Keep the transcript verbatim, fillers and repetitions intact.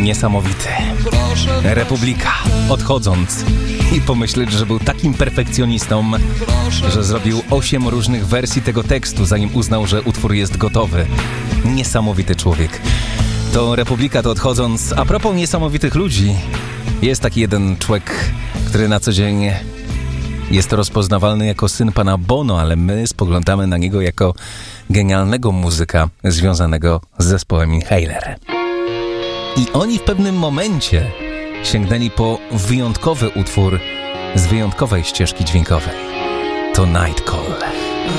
niesamowity. Republika, odchodząc i pomyśleć, że był takim perfekcjonistą, że zrobił osiem różnych wersji tego tekstu, zanim uznał, że utwór jest gotowy. Niesamowity człowiek. To Republika, to odchodząc. A propos niesamowitych ludzi, jest taki jeden człowiek, który na co dzień jest rozpoznawalny jako syn pana Bono, ale my spoglądamy na niego jako genialnego muzyka związanego z zespołem Inhaler. I oni w pewnym momencie sięgnęli po wyjątkowy utwór z wyjątkowej ścieżki dźwiękowej. To Night Call.